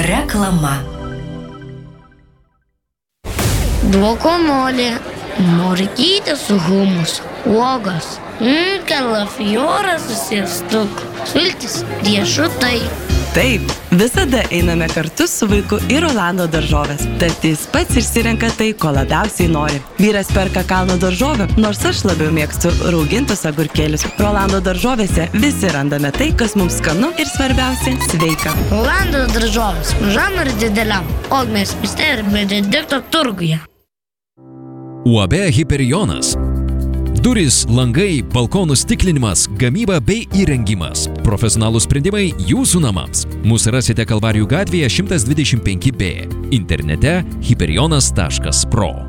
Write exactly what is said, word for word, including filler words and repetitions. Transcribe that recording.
Reklama. Guakamolė, morkytė su humusu, uogos, mm, kalafioras su sviestuku, sultis, riešutai. Taip, visada einame kartu su vaiku į Rolando daržoves. Tad jis pats išsirenka tai, ko labiausiai nori. Vyras perka kalno daržovių, nors aš labiau mėgstu raugintus agurkėlius. Rolando daržovėse visi randame tai, kas mums skanu ir svarbiausia – sveika. Rolando daržovės mažam ir dideliam, Ogmės mieste ir Benedikto turguje. U A B Hyperionas. Durys, langai, balkonų stiklinimas, gamyba bei įrengimas. Profesionalų sprendimai jūsų namams. Mūsų rasite Kalvarijų gatvėje šimtas dvidešimt penki B. Internete hyperionas taškas pro.